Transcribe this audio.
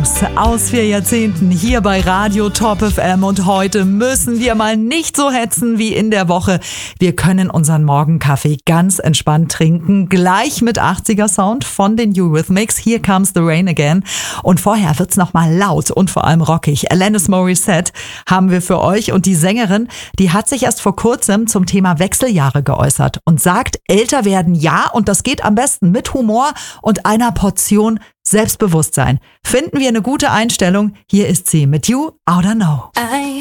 Blues aus 4 Jahrzehnten hier bei Radio Top FM und heute müssen wir mal nicht so hetzen wie in der Woche. Wir können unseren Morgenkaffee ganz entspannt trinken, gleich mit 80er Sound von den Eurythmics. Here Comes the Rain Again. Und vorher wird's noch mal laut und vor allem rockig. Alanis Morissette haben wir für euch und die Sängerin, die hat sich erst vor kurzem zum Thema Wechseljahre geäußert und sagt, älter werden ja und das geht am besten mit Humor und einer Portion Selbstbewusstsein. Finden wir eine gute Einstellung? Hier ist sie mit You Oughta Know.